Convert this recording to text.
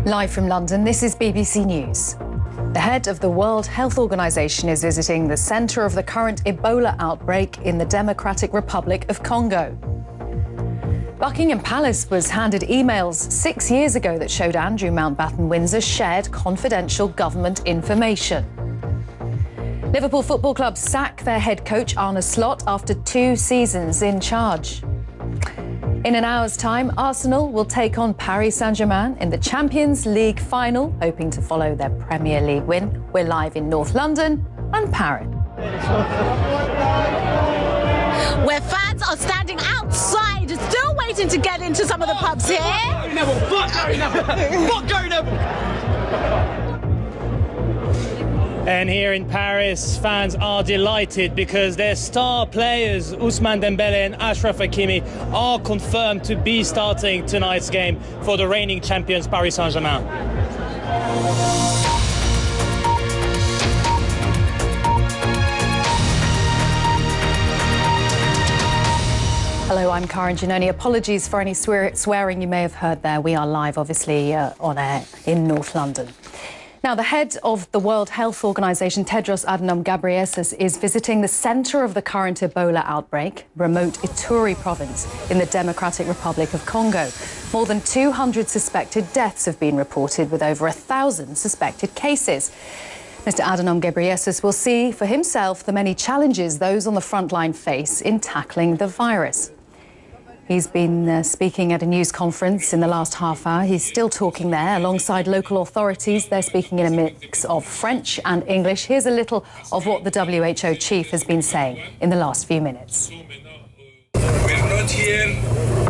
Live from London, this is BBC News. The head of the World Health Organization is visiting the centre of the current Ebola outbreak in the Democratic Republic of Congo. Buckingham Palace was handed emails 6 years ago that showed Andrew Mountbatten Windsor shared confidential government information. Liverpool Football Club sack their head coach Arne Slot after 2 seasons in charge. In an hour's time, Arsenal will take on Paris Saint-Germain in the Champions League final, hoping to follow their Premier League win. We're live in North London and Paris, where fans are standing outside, still waiting to get into some of the pubs here. And here in Paris, fans are delighted because their star players, Ousmane Dembele and Achraf Hakimi, are confirmed to be starting tonight's game for the reigning champions, Paris Saint-Germain. Hello, I'm Karen Giannoni. Apologies for any swearing you may have heard there. We are live, obviously, on air in North London. Now, the head of the World Health Organization, Tedros Adhanom Ghebreyesus, is visiting the centre of the current Ebola outbreak, remote Ituri province in the Democratic Republic of Congo. More than 200 suspected deaths have been reported, with over 1,000 suspected cases. Mr. Adhanom Ghebreyesus will see for himself the many challenges those on the front line face in tackling the virus. He's been speaking at a news conference in the last half hour. He's still talking there alongside local authorities. They're speaking in a mix of French and English. Here's a little of what the WHO chief has been saying in the last few minutes. We're not here